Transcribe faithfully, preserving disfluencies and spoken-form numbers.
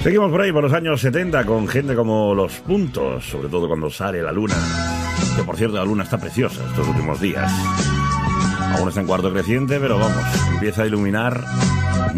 Seguimos por ahí por los años setenta con gente como Los Puntos, sobre todo cuando sale la luna. Que por cierto, la luna está preciosa estos últimos días. Aún está en cuarto creciente, pero vamos, empieza a iluminar